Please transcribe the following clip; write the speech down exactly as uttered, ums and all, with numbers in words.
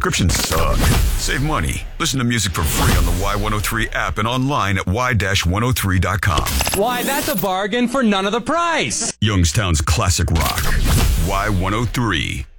Subscriptions suck. Save money. Listen to music for free on the Y one oh three app and online at y dash one oh three dot com. Why, that's a bargain for none of the price. Youngstown's classic rock. Y one oh three.